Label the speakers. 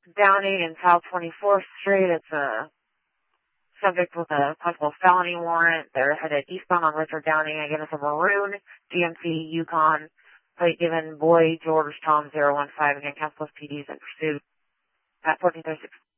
Speaker 1: Downing in South 24th Street. It's a subject with a possible felony warrant. They're headed eastbound on Richard Downing. Again, it's a maroon GMC Yukon. Plate given Boy George Tom 015. Again, Council PDs in pursuit at 1436.